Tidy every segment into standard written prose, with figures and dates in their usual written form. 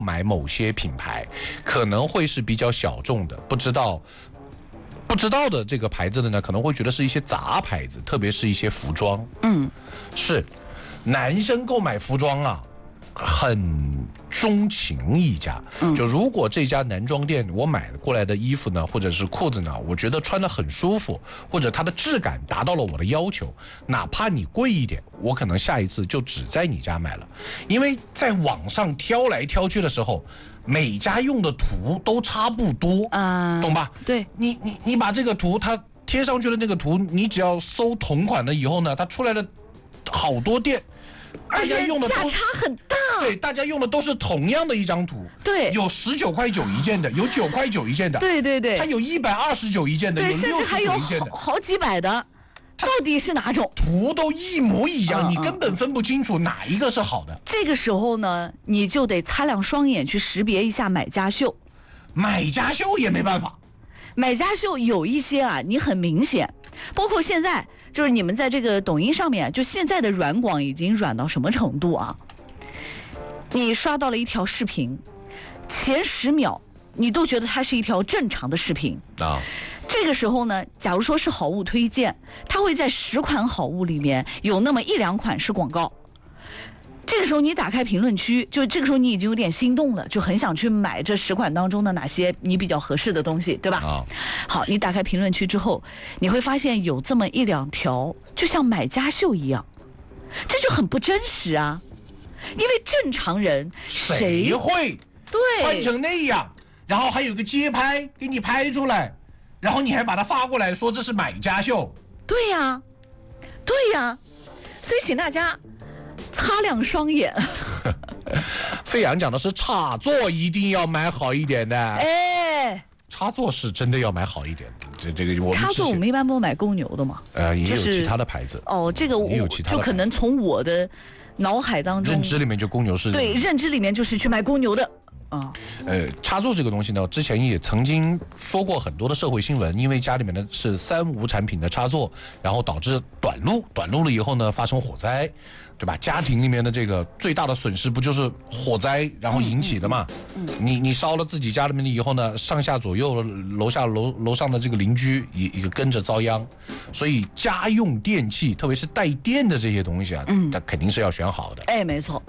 买某些品牌，可能会是比较小众的，不知道的这个牌子的呢，可能会觉得是一些杂牌子，特别是一些服装。是男生购买服装啊，很钟情一家。就如果这家男装店我买过来的衣服呢，或者是裤子呢，我觉得穿得很舒服，或者它的质感达到了我的要求，哪怕你贵一点，我可能下一次就只在你家买了。因为在网上挑来挑去的时候，每家用的图都差不多，懂吧？ 对， 你把这个图它贴上去的那个图，你只要搜同款的以后呢，它出来了好多店， 而且价差很大。 对，大家用的都是同样的一张图。 对， 有19.9一件的，有9.9一件的。 对对对， 它有129一件的， 对， 有甚至还有好几百的。到底是哪种？ 图都一模一样，你根本分不清楚哪一个是好的。 这个时候呢，你就得擦亮双眼去识别一下买家秀。 买家秀也没办法。 买家秀有一些啊，你很明显，包括现在就是你们在这个抖音上面，就现在的软广已经软到什么程度啊？你刷到了一条视频，前10秒你都觉得它是一条正常的视频啊。这个时候呢，假如说是好物推荐，它会在10款好物里面有那么1、2款是广告。这个时候你打开评论区，就这个时候你已经有点心动了，就很想去买这10款当中的哪些你比较合适的东西，对吧？好，你打开评论区之后，你会发现有这么1、2条，就像买家秀一样，这就很不真实啊。因为正常人谁会穿成那样，然后还有个街拍给你拍出来，然后你还把它发过来说这是买家秀？ 对呀，对呀，所以请大家擦亮双眼。 费阳讲的是插座一定要买好一点的。插座是真的要买好一点的。这个我们插座我们一般不买公牛的嘛？ 也有其他的牌子。 这个也有其他的， 就可能从我的脑海当中认知里面就公牛是对，认知里面就是去买公牛的。 插座这个东西呢，之前也曾经说过很多的社会新闻，因为家里面的是3无产品的插座，然后导致短路了以后呢，发生火灾，对吧？家庭里面的这个最大的损失不就是火灾然后引起的嘛？你烧了自己家里面的以后呢，上下左右楼下楼上的这个邻居也跟着遭殃，所以家用电器，特别是带电的这些东西啊，它肯定是要选好的。 没错。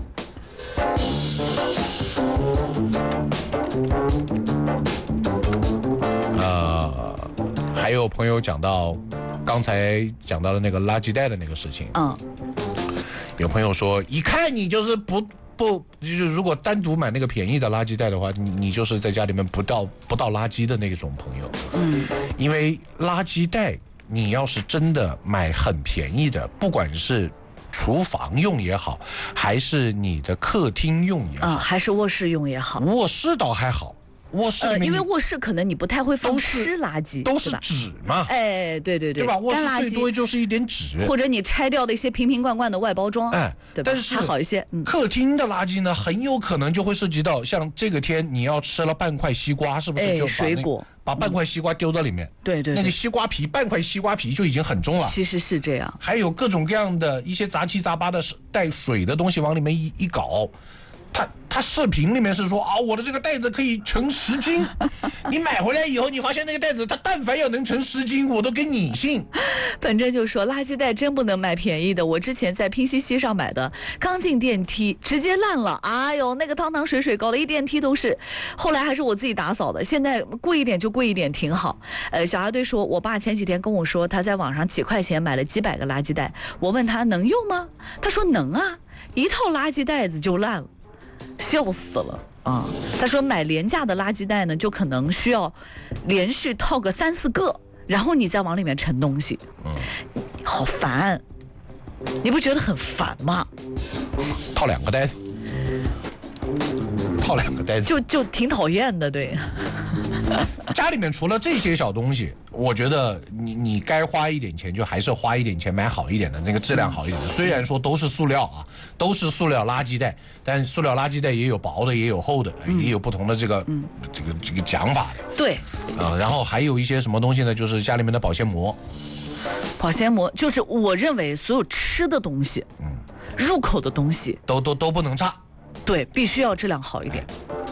还有朋友讲到，刚才讲到的那个垃圾袋的那个事情。有朋友说，一看你就是就是如果单独买那个便宜的垃圾袋的话，你就是在家里面不倒垃圾的那种朋友。因为垃圾袋，你要是真的买很便宜的，不管是厨房用也好，还是你的客厅用也好， 还是卧室用也好， 卧室倒还好。卧室里面因为卧室可能你不太会放湿垃圾， 都是纸嘛。 对吧？卧室最多就是一点纸， 或者你拆掉的一些瓶瓶罐罐的外包装，对吧？ 但是还好一些。 客厅的垃圾呢，很有可能就会涉及到，像这个天你要吃了半块西瓜，是不是就水果把半块西瓜丢到里面？ 对， 那个西瓜皮，半块西瓜皮就已经很重了。 其实是这样。 还有各种各样的一些杂七杂八的带水的东西往里面一搞。他视频里面是说我的这个袋子可以盛10斤，你买回来以后，你发现那个袋子它但凡要能盛10斤，我都跟你信。 本真就说垃圾袋真不能买便宜的，我之前在拼夕夕上买的，刚进电梯直接烂了，哎呦那个汤汤水水搞了一电梯都是，后来还是我自己打扫的，现在贵一点就贵一点挺好。小阿队说，我爸前几天跟我说他在网上几块钱买了几百个垃圾袋，我问他能用吗？他说能啊，一套垃圾袋子就烂了。笑死了啊！他说买廉价的垃圾袋呢，就可能需要连续套个3、4个，然后你再往里面盛东西，好烦，你不觉得很烦吗？ 套2个袋子，套2个袋子， 就挺讨厌的，对。 家里面除了这些小东西，我觉得你该花一点钱就还是花一点钱买好一点的，那个质量好一点的。虽然说都是塑料啊，都是塑料垃圾袋，但塑料垃圾袋也有薄的，也有厚的，也有不同的这个讲法的。 对。 然后还有一些什么东西呢？就是家里面的保鲜膜。 保鲜膜就是我认为所有吃的东西，入口的东西都不能差。 对，必须要质量好一点。